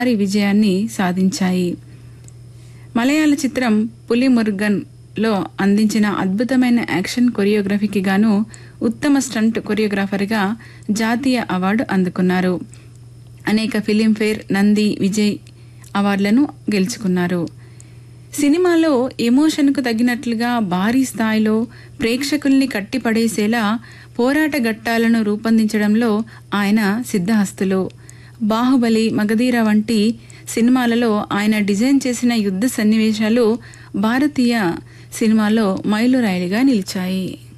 భారీ విజయాన్ని సాధించాయి. మలయాళ చిత్రం పులిమురుగన్ లో అందించిన అద్భుతమైన యాక్షన్ కొరియోగ్రఫీకి గాను ఉత్తమ స్టంట్ కొరియోగ్రాఫర్గా జాతీయ అవార్డు అందుకున్నారు. అనేక ఫిలింఫేర్, నంది, విజయ్ అవార్డులను గెలుచుకున్నారు. సినిమాలో ఎమోషన్కు తగినట్లుగా భారీ స్థాయిలో ప్రేక్షకుల్ని కట్టిపడేసేలా పోరాట ఘట్టాలను రూపొందించడంలో ఆయన సిద్ధహస్తులు. బాహుబలి, మగధీర వంటి సినిమాలలో ఆయన డిజైన్ చేసిన యుద్ధ సన్నివేశాలు భారతీయ సినిమాలో మైలురాయిలుగా నిలిచాయి.